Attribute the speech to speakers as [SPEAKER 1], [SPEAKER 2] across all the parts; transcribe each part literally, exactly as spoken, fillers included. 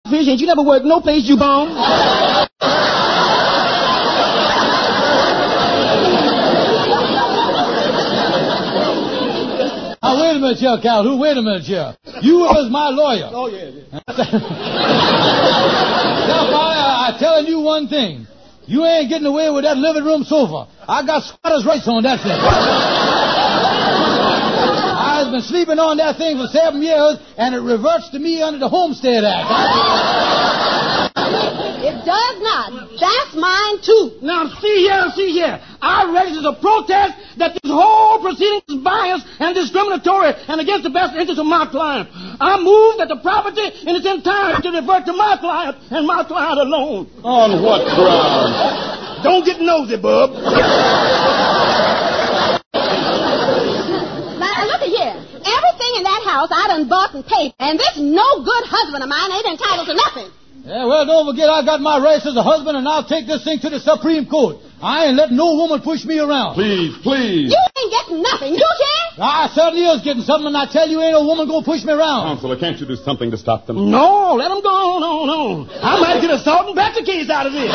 [SPEAKER 1] Fish, ain't you never worked no place you bomb?
[SPEAKER 2] Now, wait a minute here, Calhoun. Wait a minute here. You was my lawyer.
[SPEAKER 1] Oh, yeah, yeah.
[SPEAKER 2] Now, I, I telling you one thing. You ain't getting away with that living room sofa. I got squatters' rights on that thing. I've been sleeping on that thing for seven years, and it reverts to me under the Homestead Act.
[SPEAKER 3] It does not. That's mine, too.
[SPEAKER 1] Now, see here, see here. I registered a protest that this whole proceeding is biased and discriminatory and against the best interest of my client. I move that the property in its entirety revert to my client and my client alone.
[SPEAKER 4] On what grounds?
[SPEAKER 1] Don't get nosy, bub.
[SPEAKER 3] Now, look at here. Everything in that house I done bought and paid, and this no-good husband of mine ain't entitled to nothing.
[SPEAKER 2] Yeah, well, don't forget I got my rights as a husband, and I'll take this thing to the Supreme Court. I ain't letting no woman push me around.
[SPEAKER 4] Please, please.
[SPEAKER 3] You ain't getting nothing. You can?
[SPEAKER 2] I certainly is getting something, and I tell you, ain't no woman gonna push me around.
[SPEAKER 4] Counselor, can't you do something to stop them?
[SPEAKER 1] No, let them go on, on, on. I might get a salt and pepper case out of this.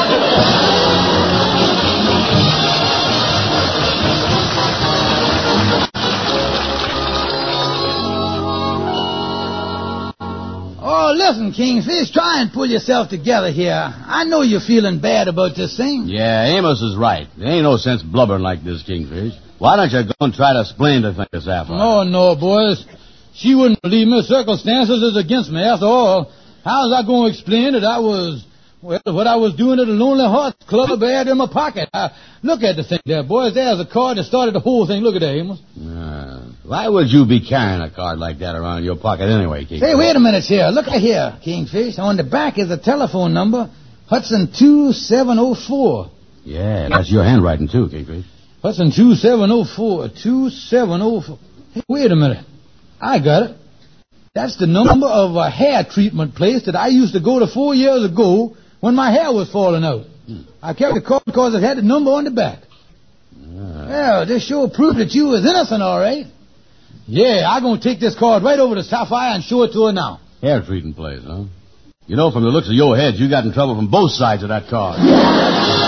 [SPEAKER 5] Oh, listen, Kingfish, try and pull yourself together here. I know you're feeling bad about this thing.
[SPEAKER 6] Yeah, Amos is right. There ain't no sense blubbering like this, Kingfish. Why don't you go and try to explain the thing to Sapphire?
[SPEAKER 2] No, no, boys. She wouldn't believe me. Circumstances is against me. After all, how's I going to explain that I was, well, what I was doing at the Lonely Hearts Club had in my pocket? I, look at the thing there, boys. There's a card that started the whole thing. Look at that, Amos.
[SPEAKER 6] Uh, why would you be carrying a card like that around in your pocket anyway, Kingfish?
[SPEAKER 5] Hey, wait a minute here. Look at here, Kingfish. On the back is a telephone number, Hudson two seven oh four.
[SPEAKER 6] Yeah, that's your handwriting, too, Kingfish.
[SPEAKER 2] Hudson two seven oh four. two seven oh four. Hey, wait a minute. I got it. That's the number of a hair treatment place that I used to go to four years ago when my hair was falling out. Hmm. I kept the card because it had the number on the back.
[SPEAKER 6] Ah.
[SPEAKER 5] Well, this sure proved that you was innocent, all right.
[SPEAKER 2] Yeah, I'm going to take this card right over to Sapphire and show it to her now.
[SPEAKER 6] Hair treating place, huh? You know, from the looks of your head, you got in trouble from both sides of that card.